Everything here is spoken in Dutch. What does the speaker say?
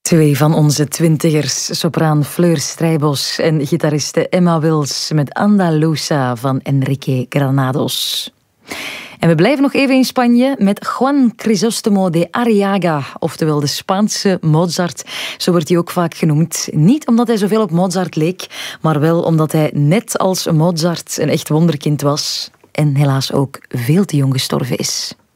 Twee van onze twintigers, sopraan Fleur Strijbos en gitariste Emma Wils met Andaluza van Enrique Granados. En we blijven nog even in Spanje met Juan Crisóstomo de Arriaga, oftewel de Spaanse Mozart. Zo wordt hij ook vaak genoemd. Niet omdat hij zoveel op Mozart leek, maar wel omdat hij net als Mozart een echt wonderkind was en helaas ook veel te jong gestorven is.